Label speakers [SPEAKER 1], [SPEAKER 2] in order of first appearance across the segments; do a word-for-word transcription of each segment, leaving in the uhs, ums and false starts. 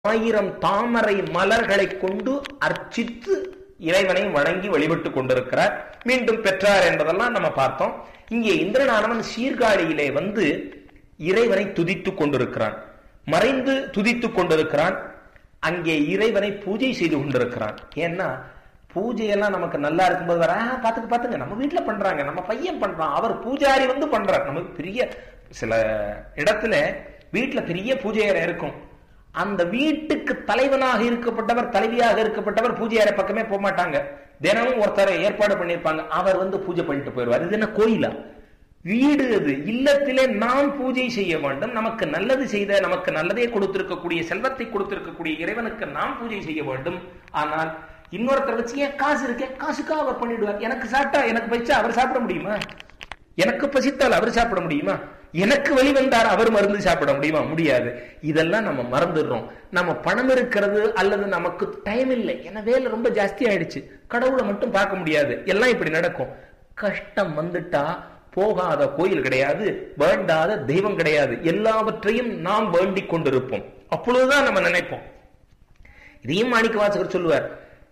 [SPEAKER 1] ஆயிரம் தாமரை மலர்களை கொண்டு அர்ச்சித்து இறைவனை வணங்கி வழிபட்டுக் கொண்டிருக்கிறார். மீண்டும் பெற்றார் என்பதெல்லாம் நம்ம பார்த்தோம். இங்கே இந்திரனானவன் சீர்காழியிலே வந்து இறைவனை துதித்துக் கொண்டிருக்கிறான், மறைந்து துதித்துக் கொண்டிருக்கிறான். அங்கே இறைவனை பூஜை செய்து கொண்டிருக்கிறான். ஏன்னா பூஜையெல்லாம் நமக்கு நல்லா இருக்கும்போது வர பாத்துக்கு பாத்துங்க நம்ம வீட்டுல பண்றாங்க, நம்ம பையன் பண்றான், அவர் பூஜாரி வந்து பண்றார். நமக்கு பெரிய சில இடத்துல வீட்டுல பெரிய பூஜை அறை இருக்கும், அந்த வீட்டுக்கு தலைவனாக இருக்கப்பட்டவர் தலைவியாக இருக்கப்பட்டவர் பூஜை அறை பக்கமே போக மாட்டாங்க. தினமும் ஒருத்தரை ஏற்பாடு பண்ணிருப்பாங்க, அவர் வந்து பூஜை பண்ணிட்டு போயிடுவார். இது என்ன கோயிலா? வீடு அது. இல்லத்திலே நாம் பூஜை செய்ய வேண்டும். நமக்கு நல்லது செய்த, நமக்கு நல்லதே கொடுத்திருக்கக்கூடிய, செல்வத்தை கொடுத்திருக்கக்கூடிய இறைவனுக்கு நாம் பூஜை செய்ய வேண்டும். ஆனால் இன்னொருத்தர் வச்சு ஏன் காசு இருக்கே, காசுக்கா அவர் பண்ணிடுவார். எனக்கு சாப்பிட்டா எனக்கு பசிச்சா அவர் சாப்பிட முடியுமா? எனக்கு பசித்தால் அவர் சாப்பிட முடியுமா? எனக்கு வழி வந்தார் அவர் மருந்து சாப்பிட முடியுமா? முடியாது. இதெல்லாம் நம்ம மறந்துடுறோம். நம்ம பணம் இருக்கிறது அல்லது நமக்கு டைம் இல்லை, ஏன்னா வேலை ரொம்ப ஜாஸ்தி ஆயிடுச்சு, கடவுளை மட்டும் பார்க்க முடியாது, எல்லாம் இப்படி நடக்கும். கஷ்டம் வந்துட்டா போகாத கோயில் கிடையாது, வேண்டாத தெய்வம் கிடையாது. எல்லாவற்றையும் நாம் வேண்டிக் கொண்டிருப்போம். அப்பொழுதுதான் நம்ம நினைப்போம். இதையும் மாணிக்கவாசகர் சொல்லுவார்,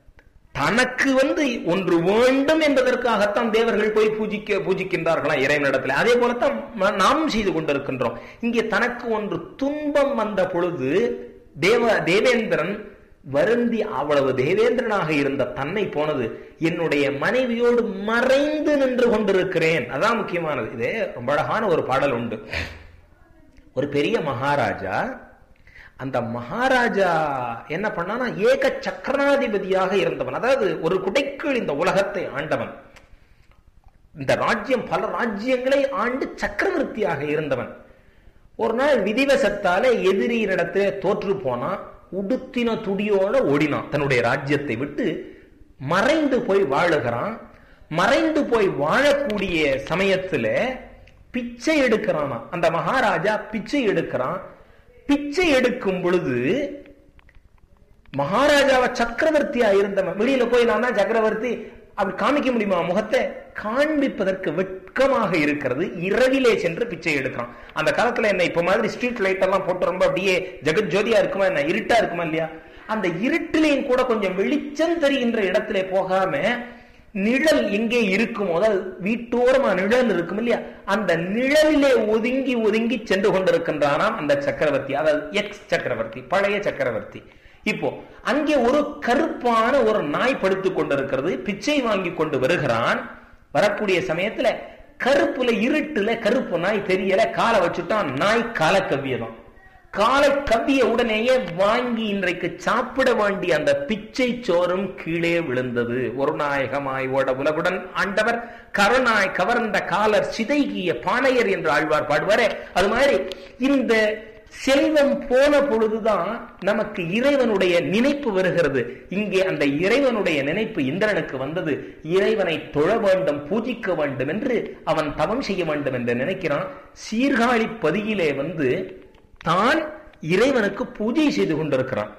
[SPEAKER 1] தனக்கு வந்து ஒன்று வேண்டும் என்பதற்காகத்தான் தேவர்கள் போய் பூஜிக்க பூஜிக்கின்றார்களாம் இறைவனிடத்துல. அதே போலத்தான் நாமும் செய்து கொண்டிருக்கின்றோம். இங்கே தனக்கு ஒன்று துன்பம் வந்த பொழுது தேவ தேவேந்திரன் வருந்தி, அவ்வளவு தேவேந்திரனாக இருந்த தன்னை போனது, என்னுடைய மனைவியோடு மறைந்து நின்று கொண்டிருக்கிறேன். அதான் முக்கியமானது. இதே ரொம்ப அழகான ஒரு பாடல் உண்டு. ஒரு பெரிய மகாராஜா, அந்த மகாராஜா என்ன பண்ணானா, ஏக சக்கராதிபதியாக இருந்தவன். அதாவது ஒரு குடைக்குள் இந்த உலகத்தை ஆண்டவன், இந்த ராஜ்யம் பல ராஜ்யங்களை ஆண்டு சக்கரவர்த்தியாக இருந்தவன். ஒரு நாள் விதிவசத்தாலே எதிரியினிடத்திலே தோற்று போனா, உடுத்தின துடியோட ஓடினான், தன்னுடைய ராஜ்யத்தை விட்டு மறைந்து போய் வாழுகிறான். மறைந்து போய் வாழக்கூடிய சமயத்துல பிச்சை எடுக்கிறானா அந்த மகாராஜா. பிச்சை எடுக்கிறான். பிச்சை எடுக்கும் பொழுது மகாராஜாவை சக்கரவர்த்தியா இருந்தவன் வெளியில போய் நான் தான் சக்கரவர்த்தி அப்படி காமிக்க முடியுமா? முகத்தை காண்பிப்பதற்கு வெட்கமாக இருக்கிறது. இரவிலே சென்று பிச்சை எடுக்கிறான். அந்த காலத்துல என்ன இப்ப மாதிரி ஸ்ட்ரீட் லைட் எல்லாம் போட்டு ரொம்ப அப்படியே ஜெகத் ஜோதியா இருக்குமா, என்ன இருட்டா இருக்குமா இல்லையா? அந்த இருட்டிலையும் கூட கொஞ்சம் வெளிச்சம் தெரிகின்ற இடத்துல போகாம, நிழல் எங்கே இருக்குமோ, அதாவது வீட்டோரமா நிழல் இருக்கும் இல்லையா, அந்த நிழலிலே ஒதுங்கி ஒதுங்கி சென்று கொண்டிருக்கின்றானாம் அந்த சக்கரவர்த்தி, அதாவது எக்ஸ் சக்கரவர்த்தி, பழைய சக்கரவர்த்தி. இப்போ அங்கே ஒரு கருப்பான ஒரு நாய் படுத்துக் கொண்டிருக்கிறது. பிச்சை வாங்கி கொண்டு வருகிறான். வரக்கூடிய சமயத்துல கருப்புல இருட்டுல கருப்பு நாய் தெரியல, காலை வச்சுட்டான். நாய் காலை கவ்வியதான். காலை கவ்விய உடனேயே வாங்கி இன்றைக்கு சாப்பிட வேண்டிய அந்த பிச்சை சோறும் கீழே விழுந்தது. ஒரு நாயகமாய் ஓட உலகுடன் ஆண்டவர் கருணாய் கவர்ந்த காலர் சிதைகிய பானையர் என்று ஆழ்வார் பாடுவாரே, அது மாதிரி இந்த செல்வம் போன பொழுதுதான் நமக்கு இறைவனுடைய நினைப்பு வருகிறது. இங்கே அந்த இறைவனுடைய நினைப்பு இந்திரனுக்கு வந்தது. இறைவனை தொழ வேண்டும், பூஜிக்க வேண்டும் என்று அவன் தவம் செய்ய வேண்டும் என்று நினைக்கிறான். சீர்காழி பதியிலே வந்து தான் இறைவனுக்கு பூஜை செய்து கொண்டிருக்கிறான்.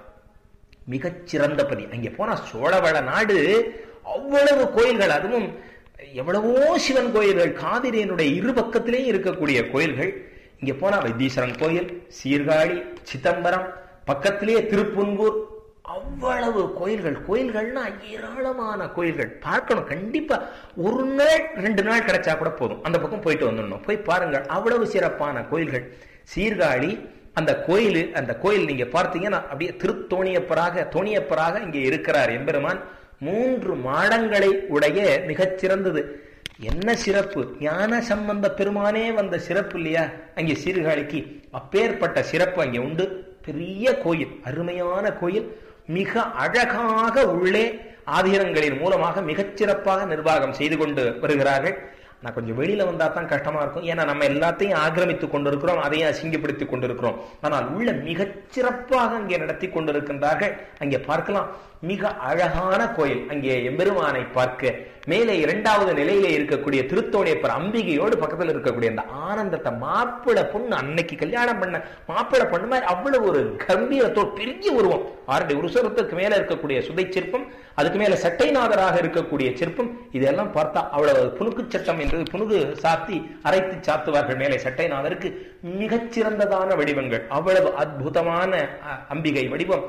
[SPEAKER 1] மிகச் சிறந்த பதி. அங்கே போனா சோழவள நாடு அவ்வளவு கோயில்கள், அதுவும் எவ்வளவோ சிவன் கோயில்கள், காவிரியினுடைய இரு பக்கத்திலேயும் இருக்கக்கூடிய கோயில்கள். இங்க போனா வைத்தீஸ்வரன் கோயில், சீர்காழி, சிதம்பரம், பக்கத்திலேயே திருப்புன்கூர், அவ்வளவு கோயில்கள். கோயில்கள்னா ஏராளமான கோயில்கள். பார்க்கணும் கண்டிப்பா. ஒரு நாள் ரெண்டு நாள் கிடைச்சா கூட போதும், அந்த பக்கம் போயிட்டு வந்துடணும். போய் பாருங்கள், அவ்வளவு சிறப்பான கோயில்கள். சீர்காழி அந்த கோயில், அந்த கோயில் நீங்க பார்த்தீங்கன்னா அப்படியே திருத்தோணியப்பராக தோணியப்பராக இங்கே இருக்கிறார் எம்பெருமான். மூன்று மாடங்களை உடைய மிகச் சிறந்தது. என்ன சிறப்பு! ஞான சம்பந்த பெருமானே வந்த சிறப்பு இல்லையா அங்கே சீர்காழிக்கு? அப்பேற்பட்ட சிறப்பு அங்கே உண்டு. பெரிய கோயில், அருமையான கோயில், மிக அழகாக உள்ளே ஆதிரங்களின் மூலமாக மிகச் சிறப்பாக நிர்வாகம் செய்து கொண்டு வருகிறார்கள். நான் கொஞ்சம் வெளியில வந்தா தான் கஷ்டமா இருக்கும், ஏன்னா நம்ம எல்லாத்தையும் ஆக்கிரமித்துக் கொண்டிருக்கிறோம், அதையும் அசிங்கப்படுத்திக் கொண்டிருக்கிறோம். ஆனால் உள்ள மிகச் சிறப்பாக அங்கே நடத்தி கொண்டிருக்கின்றார்கள். அங்கே பார்க்கலாம், மிக அழகான கோயில். அங்கே எம்பெருமானை பார்க்க மேலே இரண்டாவது நிலையிலே இருக்கக்கூடிய திருத்தோணியப்பர் அம்பிகையோடு பக்கத்தில் இருக்கக்கூடிய அந்த ஆனந்தத்தை மாப்பிள பொண்ணு அன்னைக்கு கல்யாணம் பண்ண மாப்பிள பொண்ணு மாதிரி அவ்வளவு ஒரு கம்பீரத்தோடு பெரிய உருவம், ஆறடி ஒரு சிற்பத்துக்கு மேல இருக்கக்கூடிய சுதை சிற்பம், அதுக்கு மேல சட்டைநாதராக இருக்கக்கூடிய சிற்பம், இதெல்லாம் பார்த்தா அவ்வளவு புனுக்கு சட்டம் என்று புனுகு சாத்தி அரைத்து சாத்துவார்கள் மேலே சட்டைநாதருக்கு. மிகச்சிறந்ததான வடிவங்கள், அவ்வளவு அற்புதமான அம்பிகை வடிவம்.